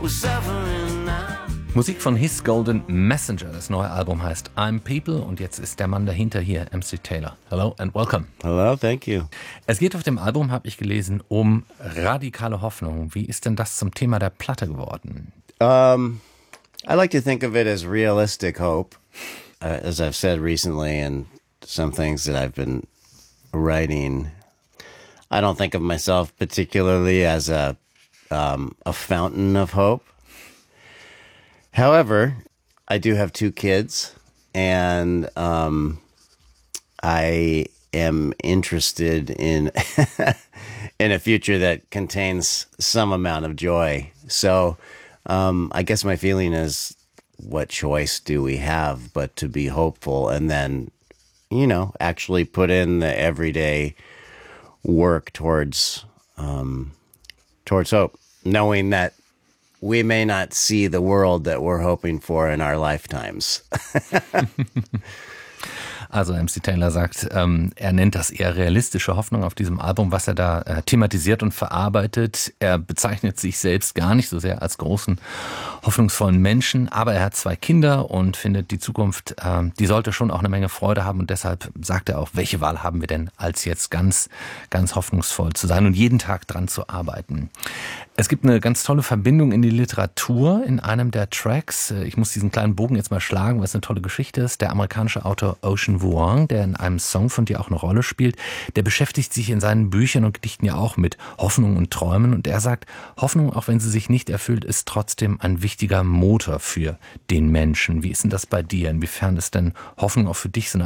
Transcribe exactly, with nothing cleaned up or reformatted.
we're suffering now. Musik von His Golden Messenger. Das neue Album heißt I'm People und jetzt ist der Mann dahinter hier, M C Taylor. Hello and welcome. Hello, thank you. Es geht auf dem Album, habe ich gelesen, um radikale Hoffnung. Wie ist denn das zum Thema der Platte geworden? Um, I like to think of it as realistic hope, uh, as I've said recently, and some things that I've been writing. I don't think of myself particularly as a um, a fountain of hope. However, I do have two kids, and um, I am interested in in a future that contains some amount of joy. So um, I guess my feeling is, what choice do we have but to be hopeful and then, you know, actually put in the everyday work towards um, towards hope, knowing that we may not see the world that we're hoping for in our lifetimes. Also M C Taylor sagt, ähm, er nennt das eher realistische Hoffnung auf diesem Album, was er da äh, thematisiert und verarbeitet. Er bezeichnet sich selbst gar nicht so sehr als großen, hoffnungsvollen Menschen, aber er hat zwei Kinder und findet, die Zukunft, äh, die sollte schon auch eine Menge Freude haben und deshalb sagt er auch, welche Wahl haben wir denn, als jetzt ganz, ganz hoffnungsvoll zu sein und jeden Tag dran zu arbeiten. Es gibt eine ganz tolle Verbindung in die Literatur in einem der Tracks. Ich muss diesen kleinen Bogen jetzt mal schlagen, weil es eine tolle Geschichte ist. Der amerikanische Autor Ocean Vuong, der in einem Song von dir auch eine Rolle spielt, der beschäftigt sich in seinen Büchern und Gedichten ja auch mit Hoffnung und Träumen. Und er sagt, Hoffnung, auch wenn sie sich nicht erfüllt, ist trotzdem ein wichtiger Motor für den Menschen. Wie ist denn das bei dir? Inwiefern ist denn Hoffnung auch für dich so eine